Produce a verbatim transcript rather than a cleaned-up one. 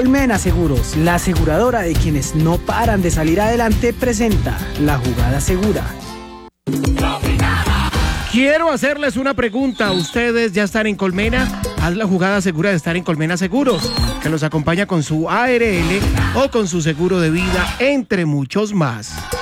Colmena Seguros, la aseguradora de quienes no paran de salir adelante, presenta La Jugada Segura. Quiero hacerles una pregunta. ¿Ustedes ya están en Colmena? Haz la jugada segura de estar en Colmena Seguros, que los acompaña con su A R L o con su seguro de vida, entre muchos más.